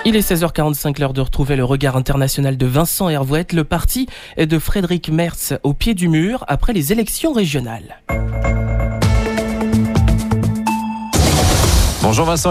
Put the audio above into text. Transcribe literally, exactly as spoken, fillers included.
Il est seize heures quarante-cinq, l'heure de retrouver le regard international de Vincent Hervouette. Le parti est de Frédéric Merz au pied du mur après les élections régionales. Bonjour Vincent.